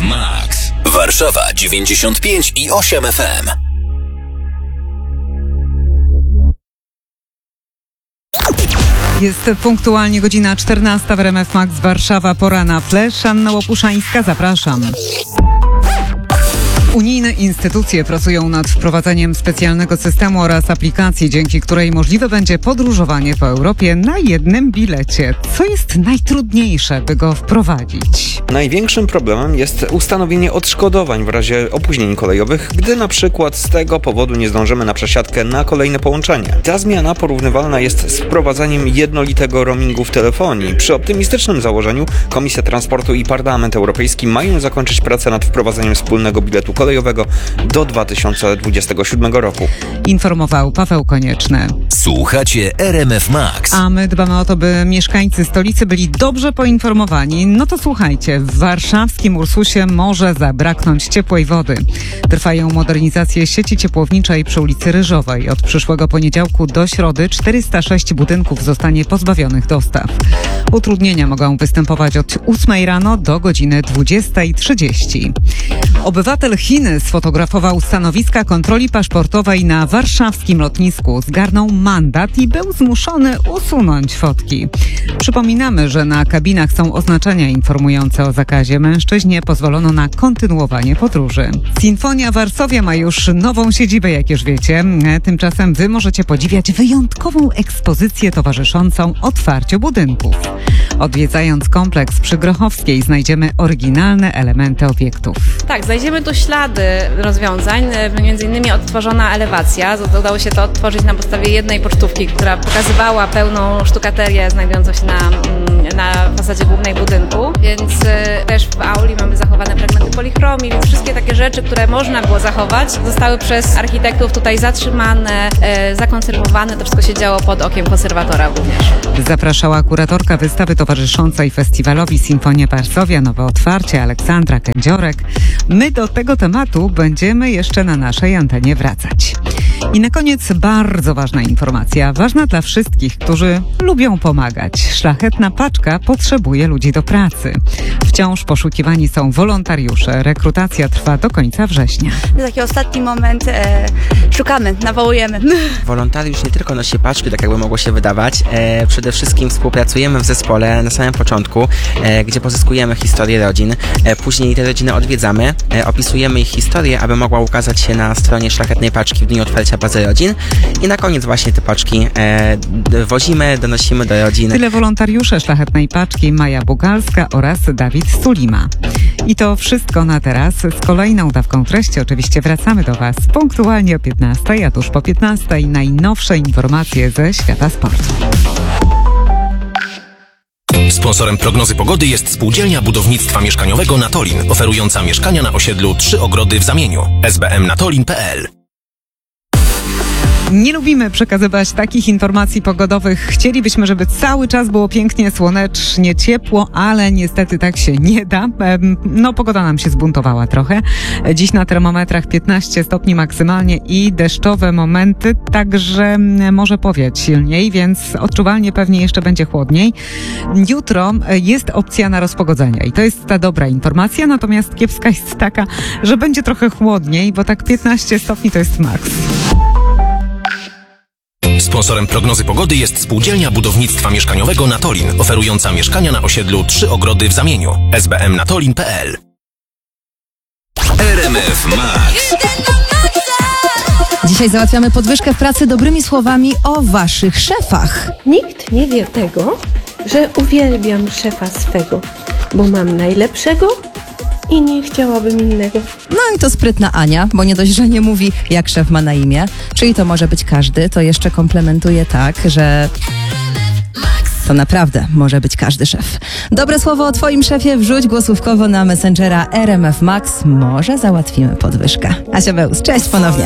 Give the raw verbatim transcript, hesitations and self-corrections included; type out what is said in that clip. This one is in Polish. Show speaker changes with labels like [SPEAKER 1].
[SPEAKER 1] Max. Warszawa dziewięćdziesiąt pięć i osiem F M.
[SPEAKER 2] Jest punktualnie godzina czternasta w R M F Max Warszawa. Pora na flash. Anna Łopuszańska, zapraszam. Unijne instytucje pracują nad wprowadzeniem specjalnego systemu oraz aplikacji, dzięki której możliwe będzie podróżowanie po Europie na jednym bilecie. Co jest najtrudniejsze, by go wprowadzić?
[SPEAKER 3] Największym problemem jest ustanowienie odszkodowań w razie opóźnień kolejowych, gdy na przykład z tego powodu nie zdążymy na przesiadkę na kolejne połączenie. Ta zmiana porównywalna jest z wprowadzaniem jednolitego roamingu w telefonii. Przy optymistycznym założeniu Komisja Transportu i Parlament Europejski mają zakończyć pracę nad wprowadzeniem wspólnego biletu kolejowego do dwa tysiące dwudziestego siódmego roku.
[SPEAKER 2] Informował Paweł Konieczny.
[SPEAKER 1] Słuchacie R M F Max.
[SPEAKER 2] A my dbamy o to, by mieszkańcy stolicy byli dobrze poinformowani. No to słuchajcie, w warszawskim Ursusie może zabraknąć ciepłej wody. Trwają modernizacje sieci ciepłowniczej przy ulicy Ryżowej. Od przyszłego poniedziałku do środy czterysta sześć budynków zostanie pozbawionych dostaw. Utrudnienia mogą występować od ósmej rano do godziny dwudziestej trzydzieści. Obywatel Chiny sfotografował stanowiska kontroli paszportowej na warszawskim lotnisku. Zgarnął mandat i był zmuszony usunąć fotki. Przypominamy, że na kabinach są oznaczenia informujące o zakazie. Mężczyźnie pozwolono na kontynuowanie podróży. Sinfonia Varsovia ma już nową siedzibę, jak już wiecie. Tymczasem wy możecie podziwiać wyjątkową ekspozycję towarzyszącą otwarciu budynków. Odwiedzając kompleks przy Grochowskiej znajdziemy oryginalne elementy obiektów.
[SPEAKER 4] Tak, znajdziemy tu ślady rozwiązań, między innymi odtworzona elewacja. Udało się to odtworzyć na podstawie jednej pocztówki, która pokazywała pełną sztukaterię znajdującą się na, na fasadzie głównej budynku, więc też w auli mamy zachowane fragmenty polichromii, więc wszystkie takie rzeczy, które można było zachować, zostały przez architektów tutaj zatrzymane, e, zakonserwowane. To wszystko się działo pod okiem konserwatora również.
[SPEAKER 2] Zapraszała kuratorka wystawy towarzyszącej festiwalowi Sinfonia Varsovia, nowe otwarcie, Aleksandra Kędziorek. My do tego tematu będziemy jeszcze na naszej antenie wracać. I na koniec bardzo ważna informacja, ważna dla wszystkich, którzy lubią pomagać. Szlachetna Paczka potrzebuje ludzi do pracy. Wciąż poszukiwani są wolontariusze. Rekrutacja trwa do końca września.
[SPEAKER 5] To taki ostatni moment, e, szukamy, nawołujemy.
[SPEAKER 6] Wolontariusz nie tylko nosi paczki, tak jakby mogło się wydawać. E, przede wszystkim współpracujemy w zespole na samym początku, e, gdzie pozyskujemy historię rodzin. E, później te rodziny odwiedzamy, e, opisujemy ich historię, aby mogła ukazać się na stronie Szlachetnej Paczki w dniu otwarcia bazy rodzin. I na koniec właśnie te paczki e, wozimy, donosimy do rodzin.
[SPEAKER 2] Tyle wolontariusze Szlachetnej Paczki, Maja Bugalska oraz Dawid Sulima. I to wszystko na teraz. Z kolejną dawką treści oczywiście wracamy do Was punktualnie o piętnastej, a tuż po piętnastej najnowsze informacje ze świata sportu.
[SPEAKER 1] Sponsorem prognozy pogody jest Spółdzielnia Budownictwa Mieszkaniowego Natolin, oferująca mieszkania na osiedlu Trzy Ogrody w Zamieniu. s b m natolin kropka p l.
[SPEAKER 2] Nie lubimy przekazywać takich informacji pogodowych. Chcielibyśmy, żeby cały czas było pięknie, słonecznie, ciepło, ale niestety tak się nie da. No, pogoda nam się zbuntowała trochę. Dziś na termometrach piętnaście stopni maksymalnie i deszczowe momenty, także może powiać silniej, więc odczuwalnie pewnie jeszcze będzie chłodniej. Jutro jest opcja na rozpogodzenia i to jest ta dobra informacja, natomiast kiepska jest taka, że będzie trochę chłodniej, bo tak piętnaście stopni to jest maks.
[SPEAKER 1] Sponsorem prognozy pogody jest Spółdzielnia Budownictwa Mieszkaniowego Natolin, oferująca mieszkania na osiedlu Trzy Ogrody w Zamieniu. s b m natolin kropka p l. R M F Max.
[SPEAKER 7] Dzisiaj załatwiamy podwyżkę w pracy dobrymi słowami o waszych szefach.
[SPEAKER 8] Nikt nie wie tego, że uwielbiam szefa swego, bo mam najlepszego i nie chciałabym innego.
[SPEAKER 7] No i to sprytna Ania, bo nie dość, że nie mówi, jak szef ma na imię, czyli to może być każdy, to jeszcze komplementuje tak, że to naprawdę może być każdy szef. Dobre słowo o twoim szefie wrzuć głosówkowo na Messengera R M F Max. Może załatwimy podwyżkę. Asia Beus, cześć ponownie.